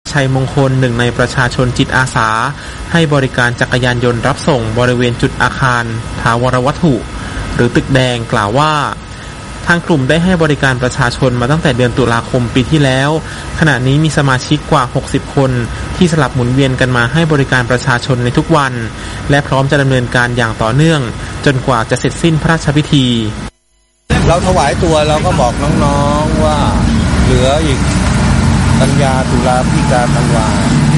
ชัยมงคลหนึ่งในประชาชนจิตอาสาให้บริการจักรยานยนต์รับส่งบริเวณจุดอาคารถาวรวัตถุหรือตึกแดงกล่าวว่าทางกลุ่มได้ให้บริการประชาชนมาตั้งแต่เดือนตุลาคมปีที่แล้วขณะนี้มีสมาชิกกว่า60คนที่สลับหมุนเวียนกันมาให้บริการประชาชนในทุกวันและพร้อมจะดำเนินการอย่างต่อเนื่องจนกว่าจะเสร็จสิ้นพระราชพิธีเราถวายตัวเราก็บอกน้องๆว่าเหลืออีกกันยาตุลาพฤศจิกาธันวา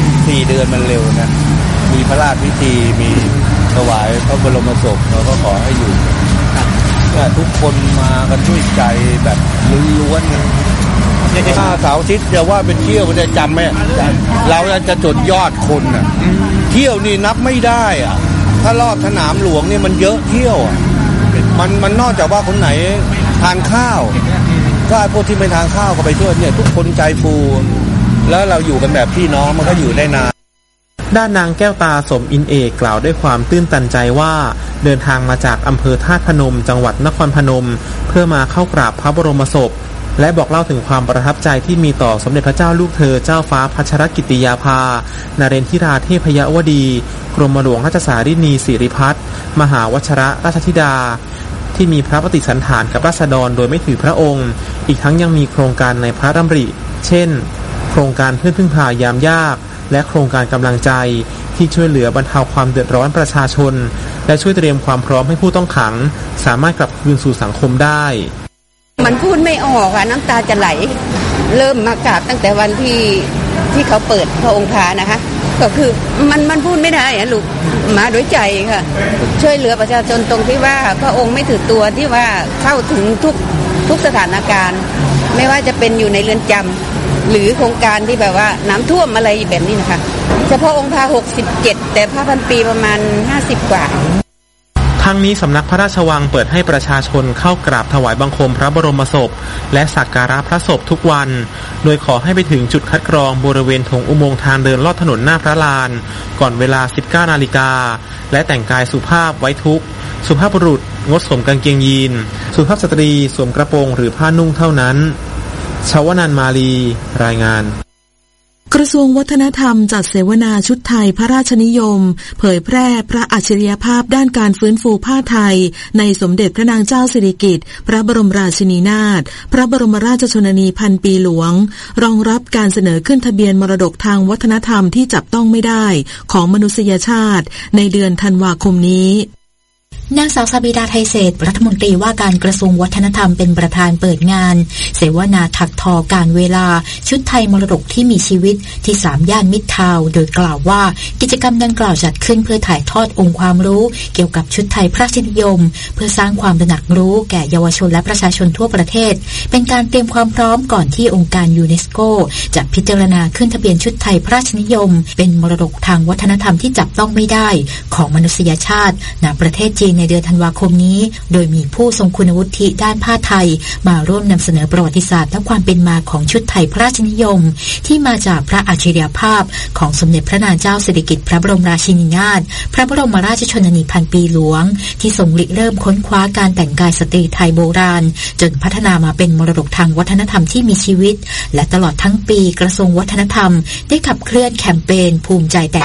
4 เดือนมันเร็วนะมีพระราชพิธีมีถวายพระบรมศพเราก็ขอให้อยู่ทุกคนมากันด้วยใจแบบล้วนๆถ้าเสาร์อาทิตย์จะว่าเป็นเที่ยวจะจำไหมเราจะจดยอดคนน่ะเที่ยวนี่นับไม่ได้อ่ะถ้ารอบสนามหลวงนี่มันเยอะเที่ยวมันนอกจากว่าคนไหนทานข้าวก็พวกที่ไม่ทานข้าวก็ไปช่วยเนี่ยทุกคนใจฟูแล้วเราอยู่กันแบบพี่น้องมันก็อยู่ได้นานด้านนางแก้วตาสมอินเอกกล่าวด้วยความตื้นตันใจว่าเดินทางมาจากอำเภอธาตุพนมจังหวัดนครพนมเพื่อมาเข้ากราบพระบรมศพและบอกเล่าถึงความประทับใจที่มีต่อสมเด็จพระเจ้าลูกเธอเจ้าฟ้าพัชรกิติยาภานเรนทิราเทพยวดีกรมหลวงราชสารินีสิริพัฒน์มหาวชรราชธิดาที่มีพระปฏิสันถานกับราษฎรโดยไม่ถือพระองค์อีกทั้งยังมีโครงการในพระดำริเช่นโครงการเพื่อนพึ่งพายามยากและโครงการกำลังใจที่ช่วยเหลือบรรเทาความเดือดร้อนประชาชนและช่วยเตรียมความพร้อมให้ผู้ต้องขังสามารถกลับคืนสู่สังคมได้มันพูดไม่ออกน้ำตาจะไหลเริ่มมากราบตั้งแต่วันที่เขาเปิดพระองค์พานะคะก็คือมันพูดไม่ได้ลูกมาด้วยใจค่ะช่วยเหลือประชาชนตรงที่ว่าพระองค์ไม่ถือตัวที่ว่าเข้าถึงทุกสถานการณ์ไม่ว่าจะเป็นอยู่ในเรือนจำหรือโครงการที่แบบว่าน้ำท่วมอะไรแบบนี้นะคะเฉพาะองค์พา67แต่พระพันปีประมาณ50กว่าทั้งนี้สำนักพระราชวังเปิดให้ประชาชนเข้ากราบถวายบังคมพระบรมศพและสักการะพระศพทุกวันโดยขอให้ไปถึงจุดคัดกรองบริเวณถงอุโมงค์ทางเดินลอดถนนหน้าพระลานก่อนเวลา 19 นาฬิกาและแต่งกายสุภาพไว้ทุกข์สุภาพบุรุษงดสวมกางเกงยีนสุภาพสตรีสวมกระโปรงหรือผ้านุ่งเท่านั้นชวนันท์มาลีรายงานกระทรวงวัฒนธรรมจัดเสวนาชุดไทยพระราชนิยมเผยแพร่พระอัจฉริยภาพด้านการฟื้นฟูผ้าไทยในสมเด็จพระนางเจ้าสิริกิติ์พระบรมราชินีนาถพระบรมราชชนนีพันปีหลวงรองรับการเสนอขึ้นทะเบียนมรดกทางวัฒนธรรมที่จับต้องไม่ได้ของมนุษยชาติในเดือนธันวาคมนี้นางสาวสบิดาไทยเศรษฐ์รัฐมนตรีว่าการกระทรวงวัฒนธรรมเป็นประธานเปิดงานเสวนาถักทอการเวลาชุดไทยมรดกที่มีชีวิตที่3 ย่านมิตรทาวน์โดยกล่าวว่ากิจกรรมดังกล่าวจัดขึ้นเพื่อถ่ายทอดองค์ความรู้เกี่ยวกับชุดไทยพระราชนิยมเพื่อสร้างความตระหนักรู้แก่เยาวชนและประชาชนทั่วประเทศเป็นการเตรียมความพร้อมก่อนที่องค์การยูเนสโกจะพิจารณาขึ้นทะเบียนชุดไทยพระราชนิยมเป็นมรดกทางวัฒนธรรมที่จับต้องไม่ได้ของมนุษยชาติณประเทศจีนในเดือนธันวาคมนี้โดยมีผู้ทรงคุณวุฒิด้านผ้าไทยมาร่วมนำเสนอประวัติศาสตร์และความเป็นมาของชุดไทยพระราชนิยมที่มาจากพระอัจฉริยภาพของสมเด็จพระนางเจ้าสิริกิติ์พระบรมราชินีนาถพระบรมราชชนนีพันปีหลวงที่ทรงริเริ่มค้นคว้าการแต่งกายสตรีไทยโบราณจนพัฒนามาเป็นมรดกทางวัฒนธรรมที่มีชีวิตและตลอดทั้งปีกระทรวงวัฒนธรรมได้ขับเคลื่อนแคมเปญภูมิใจแต่ง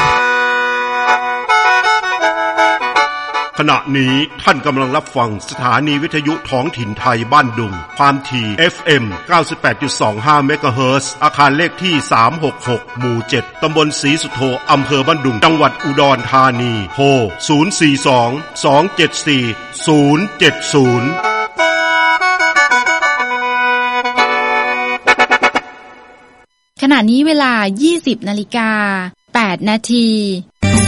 ขณะนี้ท่านกำลังรับฟังสถานีวิทยุท้องถิ่นไทยบ้านดุงความถี่ FM 98.25 เมกะเฮิรตซ์อาคารเลขที่366หมู่7ตำบลศรีสุโธอำเภอบ้านดุงจังหวัดอุดรธานีโทร042 274 070 ขณะนี้เวลา 20:08 นาที